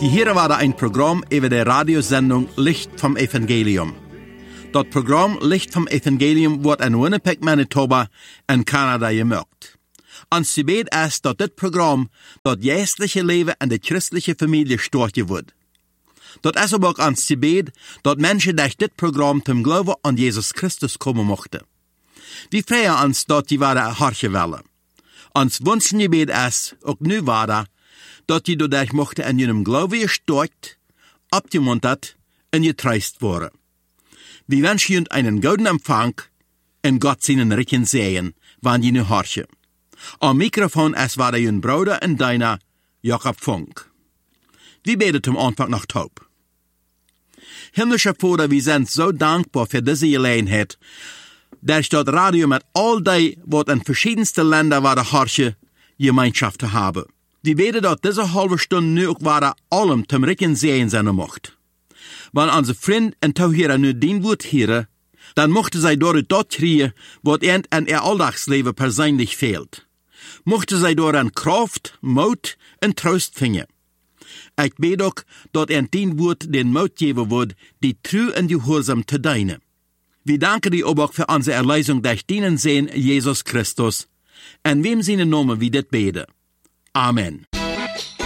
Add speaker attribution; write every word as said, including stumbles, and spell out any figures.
Speaker 1: Die hier war ein Programm über die Radiosendung Licht vom Evangelium. Das Programm Licht vom Evangelium wordt in Winnipeg, Manitoba en Canada gemaakt. Ons gebed is dat dit programma dat geestliche leven en de christelijke familie storten wordt. Dat is ook ons gebed dat mensen durch dit programma zum geloven aan Jezus Christus komen mochten. Die vreien ons dat die waren hartje willen. Ons wunschgebed is, ook nu waar, dat die dadurch mochten in jullie geloven gestärkt, opgemuntert en getröst worden. Wir wünschen Ihnen einen guten Empfang und Gott seinen Richen sehen, wann ihr horchen. Am Mikrofon es war Ihr Bruder und deiner Jakob Funk. Wir beten zum Anfang noch taub. Himmlischer Vater, wir sind so dankbar für diese Gelegenheit, dass das Radio mit all die, was in verschiedensten Ländern war, horchen, Gemeinschaft haben. Wir beten, dass diese halbe Stunde nu auch war, allem zum Richen sehen sein mocht. Wenn onze vriend en touwheren nu dien woord heren, dan mochten zij door het dat kriegen wat eind en er aldagsleven persoonlijk fehlt. Mochten zij door een kracht, moed en troost vinden. Ik bid ook dat er dien woord den moed geven wordt die trouw en gehoorzaam te dienen. We danken die ook voor onze erleiding durch dienen zijn Jezus Christus en wem zijn namen we dit beden. Amen.